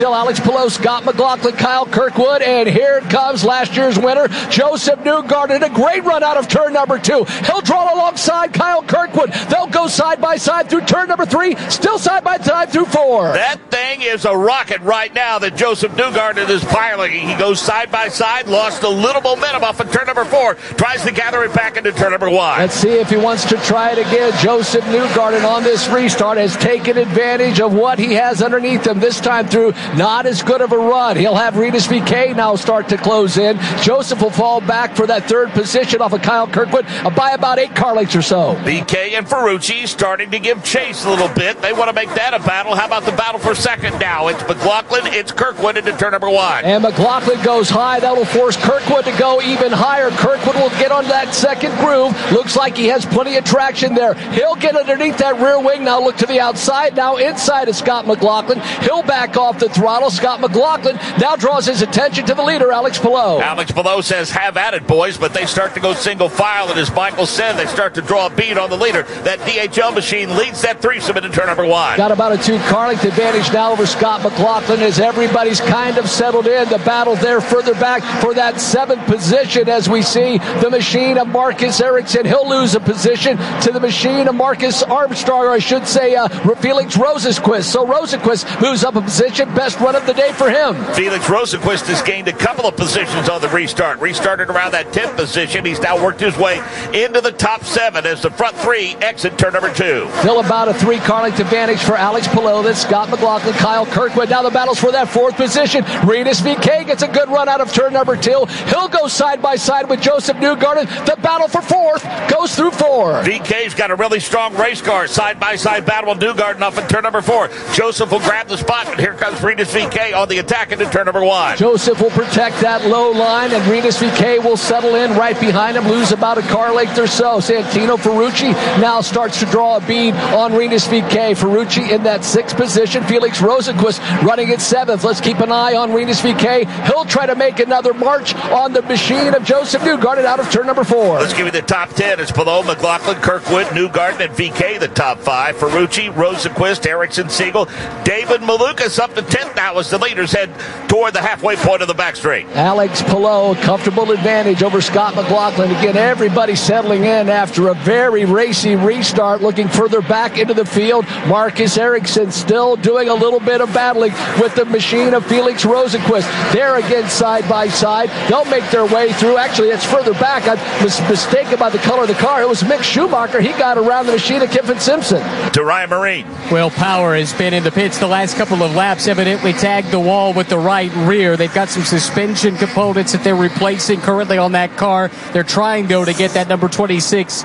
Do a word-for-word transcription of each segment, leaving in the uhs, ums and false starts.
Alex Palou, Scott McLaughlin, Kyle Kirkwood, and here it comes last year's winner, Joseph Newgarden. A great run out of turn number two. He'll draw alongside Kyle Kirkwood. They'll go side by side through turn number three, still side by side through four. That thing is a rocket right now that Joseph Newgarden is piloting. He goes side by side, lost a little momentum off of turn number four, tries to gather it back into turn number one. Let's see if he wants to try it again. Joseph Newgarden on this restart has taken advantage of what he has underneath him, this time through not as good of a run. He'll have Rinus V K now start to close in. Joseph will fall back for that third position off of Kyle Kirkwood by about eight car lengths or so. V K and Ferrucci starting to give chase a little bit. They want to make that a battle. How about the battle for second now? It's McLaughlin, it's Kirkwood into turn number one. And McLaughlin goes high. That will force Kirkwood to go even higher. Kirkwood will get on that second groove. Looks like he has plenty of traction there. He'll get underneath that rear wing. Now look to the outside. Now inside is Scott McLaughlin. He'll back off the throttle. Scott McLaughlin now draws his attention to the leader, Alex Palou. Alex Palou says, have at it, boys, but they start to go single file, and as Michael said, they start to draw a bead on the leader. That D H L machine leads that threesome into turn number one. Got about a two-car length advantage now over Scott McLaughlin as everybody's kind of settled in. The battle there further back for that seventh position as we see the machine of Marcus Ericsson. He'll lose a position to the machine of Marcus Armstrong, or I should say uh, Felix Rosenquist. So Rosenquist moves up a position. Best run of the day for him. Felix Rosenquist has gained a couple of positions on the restart. Restarted around that tenth position. He's now worked his way into the top seven as the front three exit turn number two. Still about a three-car length advantage for Alex Palou. That's Scott McLaughlin, Kyle Kirkwood. Now the battle's for that fourth position. Rinus V K gets a good run out of turn number two. He'll go side by side with Joseph Newgarden. The battle for fourth goes through four. V K's got a really strong race car. Side by side battle with Newgarden off in turn number four. Joseph will grab the spot, but here comes Rinus V K on the attack into turn number one. Joseph will protect that low line, and Rinus V K will settle in right behind him, lose about a car length or so. Santino Ferrucci now starts to draw a bead on Rinus V K. Ferrucci in that sixth position. Felix Rosenquist running at seventh. Let's keep an eye on Rinus V K. He'll try to make another march on the machine of Joseph Newgarden out of turn number four. Let's give you the top ten. It's Palou, McLaughlin, Kirkwood, Newgarden, and V K, the top five. Ferrucci, Rosenquist, Ericsson, Siegel. David Malukas up to tenth now as the leaders head toward the halfway point of the back straight. Alex Palou, comfortable advantage over Scott McLaughlin. Again, everybody settling in after a very racy restart, looking further back into the field. Marcus Ericsson still doing a little bit of battling with the machine of Felix Rosenquist. There again, side by side. They'll make their way through. Actually, it's further back. I was mistaken by the color of the car. It was Mick Schumacher. He got around the machine of Kiffin Simpson. To Ryan Marine. Will Power has been in the pits the last couple of laps, evidently tagged the wall with the right rear. They've got some suspension components that they're replacing currently on that car. They're trying, though, to get that number twenty-six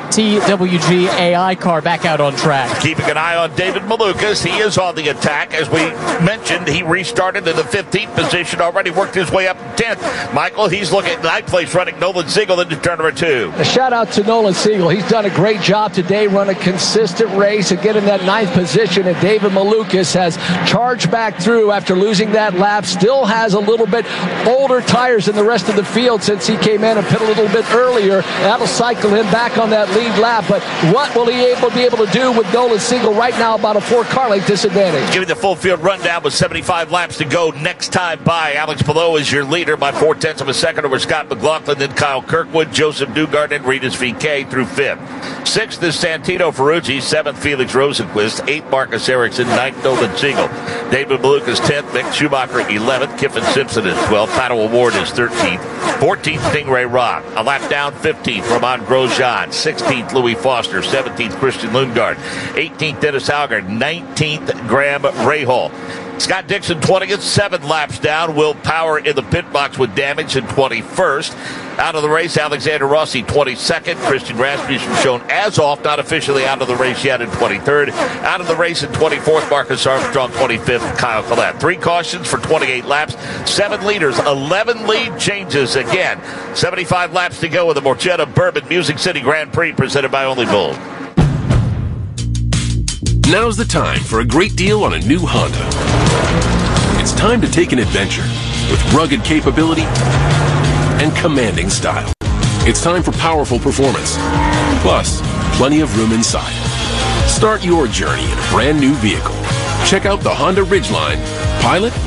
T W G A I car back out on track. Keeping an eye on David Malukas. He is on the attack. As we mentioned, he restarted in the fifteenth position, already worked his way up to tenth. Michael, he's looking at ninth place, running Nolan Siegel into turn number two. A shout out to Nolan Siegel. He's done a great job today, run a consistent race and get in that ninth position. And David Malukas has charged back through after losing that lap. Still has a little bit older tires than the rest of the field since he came in and pit a little bit earlier. That'll cycle him back on that lead lap, but what will he able be able to do with Nolan Siegel right now? About a four car length disadvantage. Giving the full field rundown with seventy-five laps to go. Next time by, Alex Palou is your leader by four tenths of a second over Scott McLaughlin, then Kyle Kirkwood, Joseph Newgarden, and Rinus V K through fifth. Sixth is Santino Ferrucci, seventh Felix Rosenquist, eighth Marcus Ericsson, ninth Nolan Siegel, David Malukas tenth, Mick Schumacher eleventh, Kiffin Simpson is twelfth, Pato Award is thirteenth, fourteenth Stingray Rock, a lap down fifteenth Romain Grosjean, sixteenth Louis Foster, seventeenth Christian Lundgaard, eighteenth Dennis Hauger, nineteenth Graham Rahal. Scott Dixon twentieth, seven laps down. Will Power in the pit box with damage in twenty-first. Out of the race, Alexander Rossi twenty-second. Christian Rasmussen shown as off, not officially out of the race yet in twenty-third. Out of the race in twenty-fourth, Marcus Armstrong twenty-fifth, Kyle Collette. Three cautions for twenty-eight laps. Seven leaders, eleven lead changes again. seventy-five laps to go with the Morchetta Bourbon Music City Grand Prix presented by Only Bull. Now's the time for a great deal on a new Honda. It's time to take an adventure with rugged capability and commanding style. It's time for powerful performance, plus plenty of room inside. Start your journey in a brand new vehicle. Check out the Honda Ridgeline Pilot,